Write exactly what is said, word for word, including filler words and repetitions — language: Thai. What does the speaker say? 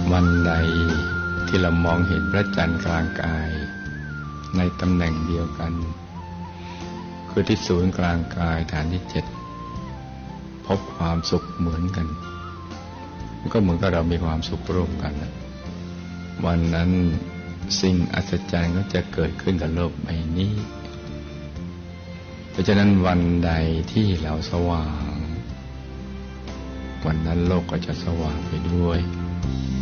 วันใดที่เรามองเห็นพระจันทร์กลางกายในตำแหน่งเดียวกันคือที่ศูนย์กลางกายฐานที่เจ็ดพบความสุขเหมือนกันมันก็เหมือนกับเรามีความสุขร่วมกันนะวันนั้นสิ่งอัศจรรย์ก็จะเกิดขึ้นกับโลกใบนี้เพราะฉะนั้นวันใดที่เราสว่างวันนั้นโลกก็จะสว่างไปด้วย